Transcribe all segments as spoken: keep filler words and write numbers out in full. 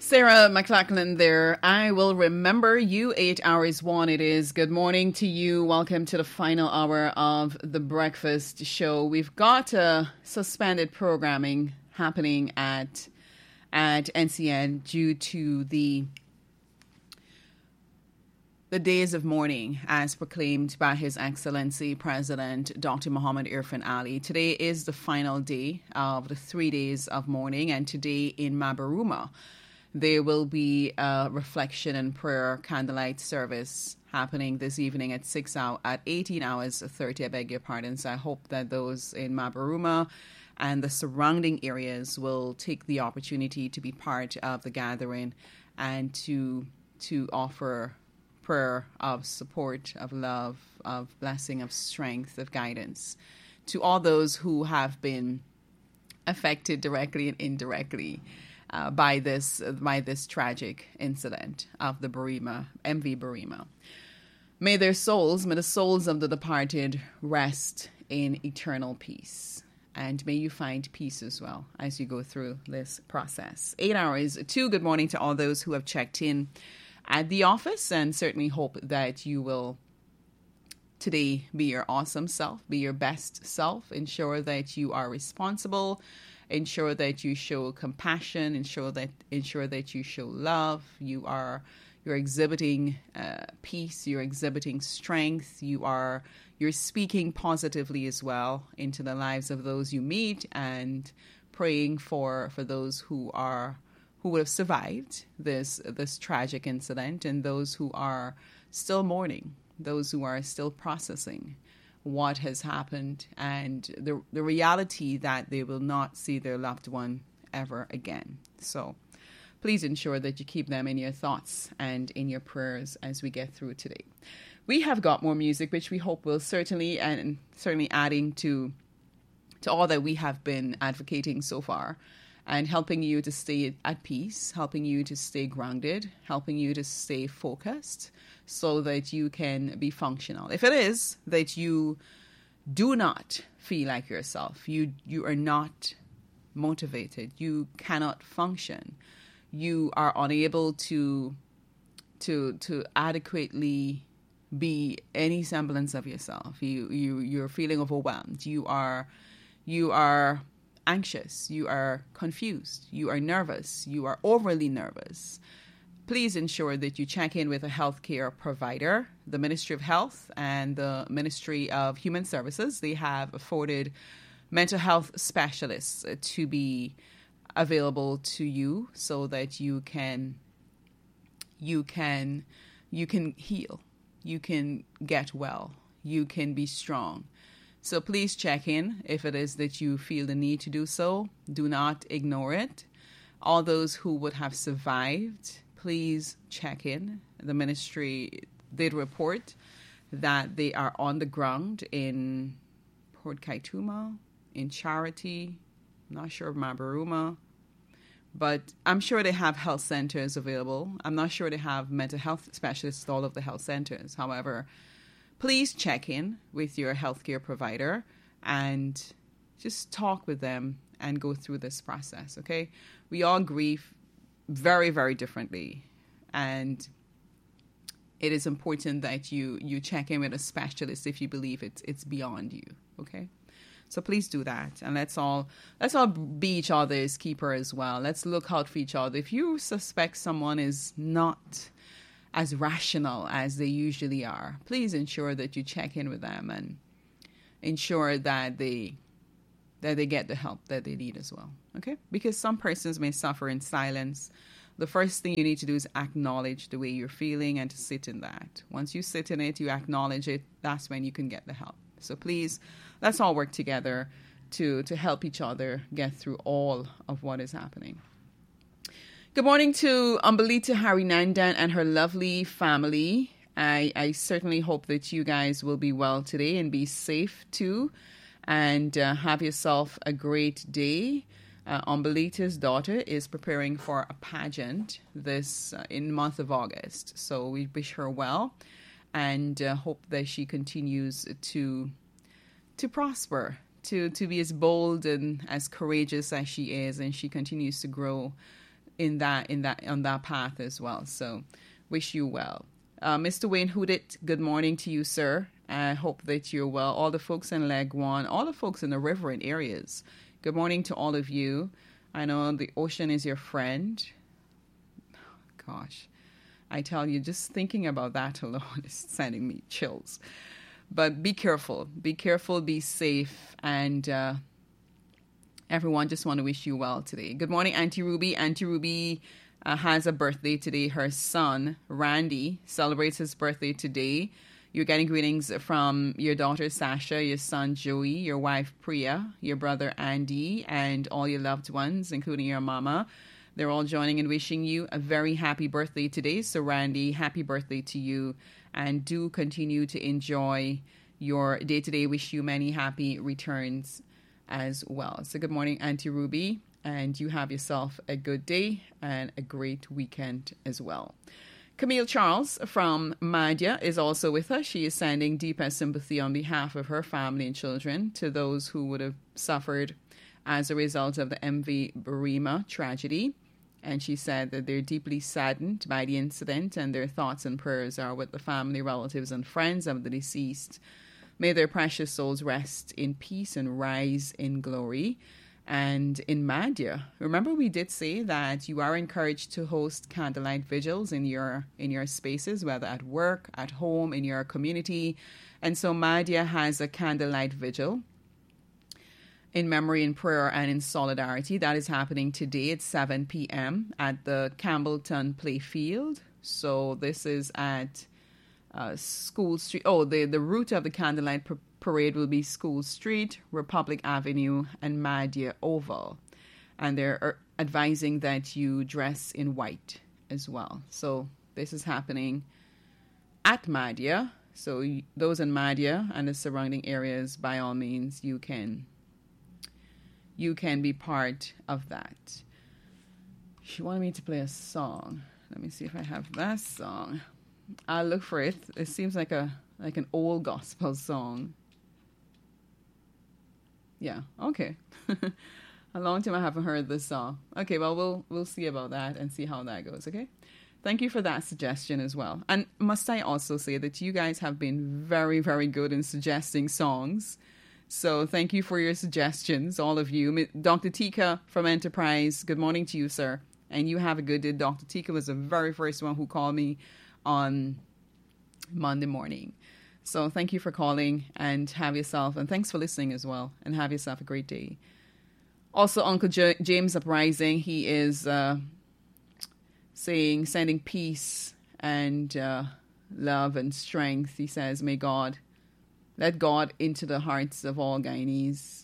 Sarah McLachlan there. I will remember you. Eight hours one it is. Good morning to you. Welcome to the final hour of the breakfast show. We've got a suspended programming happening at at N C N due to the the days of mourning as proclaimed by His Excellency President Doctor Muhammad Irfan Ali. Today is the final day of the three days of mourning, and today in Mabaruma, there will be a reflection and prayer candlelight service happening this evening at six hour at eighteen hours thirty. I beg your pardon. So I hope that those in Mabaruma and the surrounding areas will take the opportunity to be part of the gathering and to to offer prayer of support, of love, of blessing, of strength, of guidance to all those who have been affected directly and indirectly uh, by this by this tragic incident of the Barima, M V Barima. May their souls, may the souls of the departed rest in eternal peace. And may you find peace as well as you go through this process. Eight hours. Two, good morning to all those who have checked in at the office, and certainly hope that you will today be your awesome self, be your best self. Ensure that you are responsible, ensure that you show compassion, ensure that ensure that you show love. You are you're exhibiting uh, peace, you're exhibiting strength, you are you're speaking positively as well into the lives of those you meet, and praying for for those who are who would have survived this this tragic incident, and those who are still mourning, those who are still processing what has happened, and the the reality that they will not see their loved one ever again. So please ensure that you keep them in your thoughts and in your prayers as we get through today. We have got more music, which we hope will certainly and certainly adding to to all that we have been advocating so far, and helping you to stay at peace, helping you to stay grounded, helping you to stay focused so that you can be functional. If it is that you do not feel like yourself, you you are not motivated, you cannot function, you are unable to to to adequately be any semblance of yourself, you you you're feeling overwhelmed, you are you are anxious, you are confused, you are nervous, you are overly nervous, please ensure that you check in with a healthcare provider. The Ministry of Health and the Ministry of Human Services, they have afforded mental health specialists to be available to you so that you can you can you can heal, you can get well, you can be strong. So please check in if it is that you feel the need to do so. Do not ignore it. All those who would have survived, please check in. The ministry did report that they are on the ground in Port Kaituma, in Charity, I'm not sure of Mabaruma, but I'm sure they have health centers available. I'm not sure they have mental health specialists at all of the health centers. However, please check in with your healthcare provider and just talk with them and go through this process, okay? We all grieve very, very differently, and it is important that you you check in with a specialist if you believe it's it's beyond you, okay? So please do that, and let's all let's all be each other's keeper as well. Let's look out for each other. If you suspect someone is not as rational as they usually are, please ensure that you check in with them and ensure that they that they get the help that they need as well, okay? Because some persons may suffer in silence. The first thing you need to do is acknowledge the way you're feeling and to sit in that. Once you sit in it, you acknowledge it, that's when you can get the help. So please, let's all work together to, to help each other get through all of what is happening. Good morning to Umbelita Harinandan and her lovely family. I, I certainly hope that you guys will be well today and be safe too, and uh, have yourself a great day. Uh, Umbelita's daughter is preparing for a pageant this uh, in the month of August, so we wish her well and uh, hope that she continues to to prosper, to to be as bold and as courageous as she is, and she continues to grow in that in that on that path as well. So wish you well. Uh, Mister Wayne Hoodit, good morning to you, sir. I hope that you're well. All the folks in Leg One, all the folks in the riverine areas, good morning to all of you. I know the ocean is your friend. Gosh, I tell you, just thinking about that alone is sending me chills. But be careful. Be careful, be safe, and uh, everyone, just want to wish you well today. Good morning, Auntie Ruby. Auntie Ruby uh, has a birthday today. Her son, Randy, celebrates his birthday today. You're getting greetings from your daughter, Sasha, your son, Joey, your wife, Priya, your brother, Andy, and all your loved ones, including your mama. They're all joining and wishing you a very happy birthday today. So, Randy, happy birthday to you. And do continue to enjoy your day-to-day. Wish you many happy returns as well. So, good morning, Auntie Ruby. And you have yourself a good day and a great weekend as well. Camille Charles from Madhya is also with us. She is sending deepest sympathy on behalf of her family and children to those who would have suffered as a result of the M V Burima tragedy. And she said that they're deeply saddened by the incident and their thoughts and prayers are with the family, relatives, and friends of the deceased. May their precious souls rest in peace and rise in glory. And in Madhya, remember we did say that you are encouraged to host candlelight vigils in your in your spaces, whether at work, at home, in your community. And so Madhya has a candlelight vigil in memory, in prayer, and in solidarity. That is happening today at seven p.m. at the Campbellton Playfield. So this is at uh, School Street. Oh, the, the route of the candlelight pr- parade will be School Street, Republic Avenue, and Madhya Oval. And they're advising that you dress in white as well. So this is happening at Madhya. So those in Madhya and the surrounding areas, by all means, you can you can be part of that. She wanted me to play a song. Let me see if I have that song. I'll look for it. It seems like a like an old gospel song. Yeah, okay. A long time I haven't heard this song. Okay, well, we'll we'll see about that and see how that goes, okay? Thank you for that suggestion as well. And must I also say that you guys have been very, very good in suggesting songs. So thank you for your suggestions, all of you. Doctor Tika from Enterprise, good morning to you, sir. And you have a good day. Doctor Tika was the very first one who called me on Monday morning. So thank you for calling and have yourself, and thanks for listening as well, and have yourself a great day. Also, Uncle J- James Uprising, he is uh, saying, sending peace and uh, love and strength. He says, may God, let God into the hearts of all Guyanese.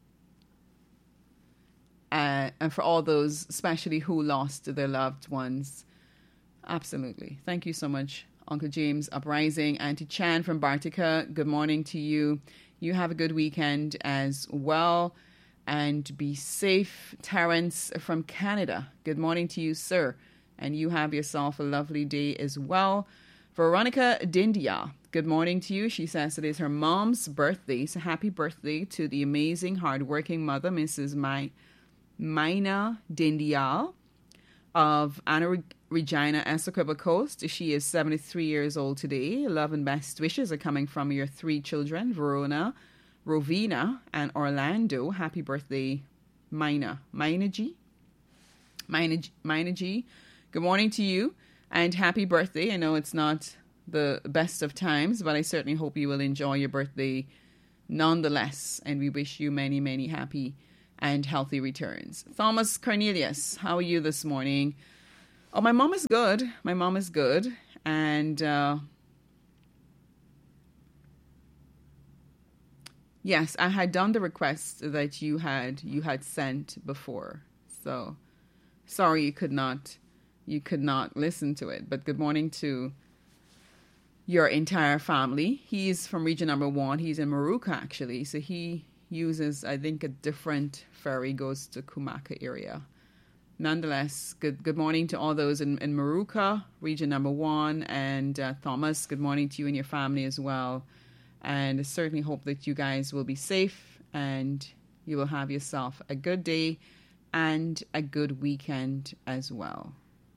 Uh, and for all those, especially who lost their loved ones. Absolutely. Thank you so much, Uncle James Uprising. Auntie Chan from Bartica, good morning to you. You have a good weekend as well. And be safe. Terrence from Canada, good morning to you, sir. And you have yourself a lovely day as well. Veronica Dindia, good morning to you. She says it is her mom's birthday. So happy birthday to the amazing, hardworking mother, Missus My, Mina Dindial of Anna Regina, Essequibo Coast. She is seventy-three years old today. Love and best wishes are coming from your three children, Verona, Rovina, and Orlando. Happy birthday, Mina. Mina G? Mina G. Mina G. Good morning to you, and happy birthday. I know it's not the best of times, but I certainly hope you will enjoy your birthday nonetheless, and we wish you many, many happy and healthy returns. Thomas Cornelius, how are you this morning? Oh, my mom is good. My mom is good, and uh, yes, I had done the request that you had you had sent before. So sorry you could not you could not listen to it. But good morning to your entire family. He's from region number one. He's in Maruka actually. So he uses, I think, a different ferry, goes to Kumaka area. Nonetheless, good good morning to all those in, in Maruka, region number one. And uh, Thomas, good morning to you and your family as well. And I certainly hope that you guys will be safe and you will have yourself a good day and a good weekend as well.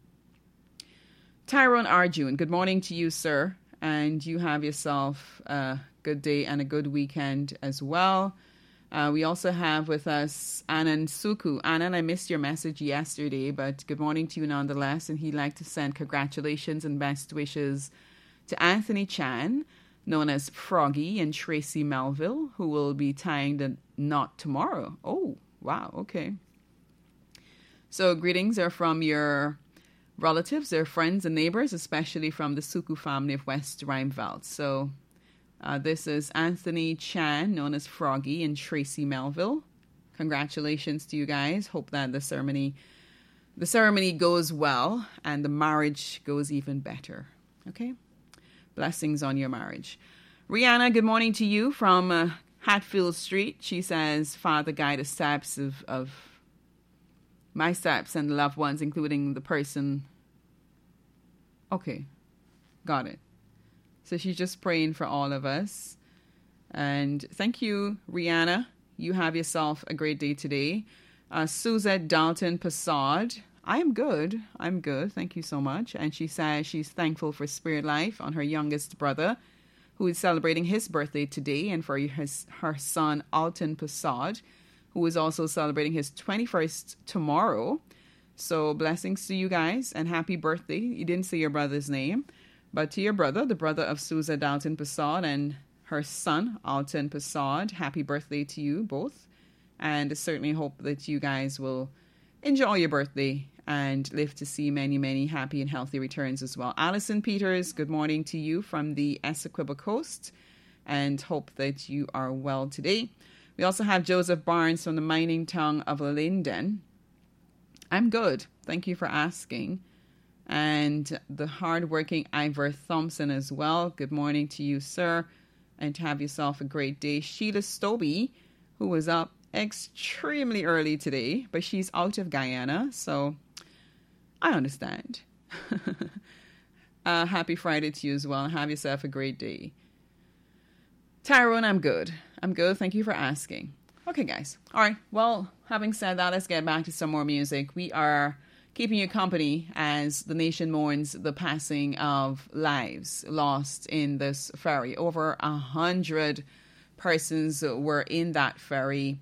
Tyrone Arjun, good morning to you, sir. And you have yourself a good day and a good weekend as well. Uh, we also have with us Anand Suku. Anand, I missed your message yesterday, but good morning to you nonetheless. And he'd like to send congratulations and best wishes to Anthony Chan, known as Froggy, and Tracy Melville, who will be tying the knot tomorrow. Oh, wow, okay. So greetings are from your relatives, their friends and neighbors, especially from the Suku family of West Rheinveld. So uh, this is Anthony Chan, known as Froggy, and Tracy Melville. Congratulations to you guys. Hope that the ceremony, the ceremony goes well and the marriage goes even better. Okay? Blessings on your marriage. Rihanna, good morning to you from uh, Hatfield Street. She says, Father, guide the steps of, of my steps and the loved ones, including the person. Okay, got it. So she's just praying for all of us. And thank you, Rihanna. You have yourself a great day today. Uh, Suzette Dalton Passard. I am good. I'm good. Thank you so much. And she says she's thankful for Spirit Life on her youngest brother, who is celebrating his birthday today, and for his, her son, Alton Passard, who is also celebrating his twenty-first tomorrow. So blessings to you guys and happy birthday. You didn't say your brother's name, but to your brother, the brother of Susan Dalton Passard, and her son, Alton Passard, happy birthday to you both. And I certainly hope that you guys will enjoy your birthday and live to see many, many happy and healthy returns as well. Alison Peters, good morning to you from the Essequibo Coast, and hope that you are well today. We also have Joseph Barnes from the mining town of Linden. I'm good. Thank you for asking. And the hardworking Ivor Thompson as well. Good morning to you, sir. And to have yourself a great day. Sheila Stobie, who was up extremely early today, but she's out of Guyana, so I understand. uh, happy Friday to you as well. Have yourself a great day. Tyrone, I'm good. I'm good. Thank you for asking. Okay, guys. All right. Well, having said that, let's get back to some more music. We are keeping you company as the nation mourns the passing of lives lost in this ferry. Over a hundred persons were in that ferry,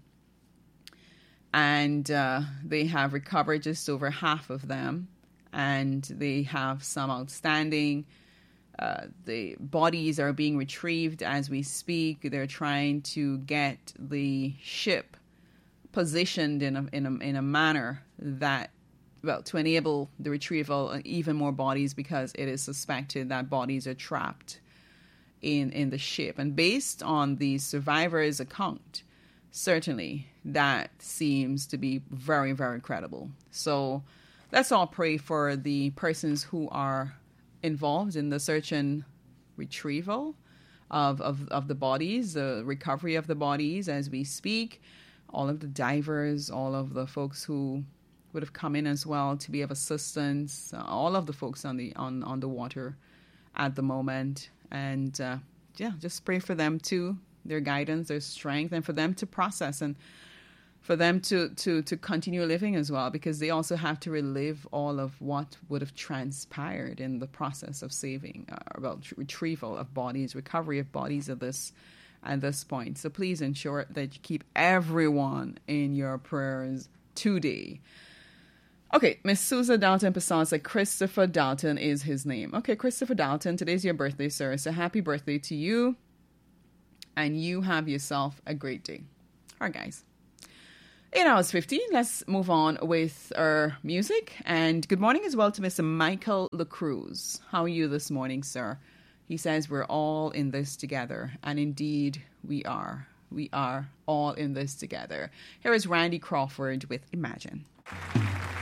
and uh, they have recovered just over half of them, and they have some outstanding. Uh, the bodies are being retrieved as we speak. They're trying to get the ship positioned in a in a in a manner that, well, to enable the retrieval of even more bodies, because it is suspected that bodies are trapped in in the ship. And based on the survivors' account, certainly that seems to be very, very credible. So let's all pray for the persons who are involved in the search and retrieval of, of, of the bodies, the recovery of the bodies as we speak, all of the divers, all of the folks who would have come in as well to be of assistance, uh, all of the folks on the on, on the water at the moment. And uh, yeah, just pray for them too, their guidance, their strength, and for them to process and for them to, to, to continue living as well, because they also have to relive all of what would have transpired in the process of saving, uh, well, retrieval of bodies, recovery of bodies at this, at this point. So please ensure that you keep everyone in your prayers today. Okay, Miss Susan Dalton Passant said Christopher Dalton is his name. Okay, Christopher Dalton, today's your birthday, sir. So happy birthday to you, and you have yourself a great day. All right, guys. eight hours fifteen, let's move on with our music. And good morning as well to Mister Michael LaCruz. How are you this morning, sir? He says we're all in this together. And indeed, we are. We are all in this together. Here is Randy Crawford with Imagine.